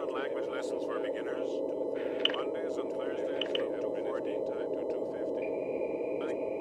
German language lessons for beginners. Mondays and Thursdays from 2:15 to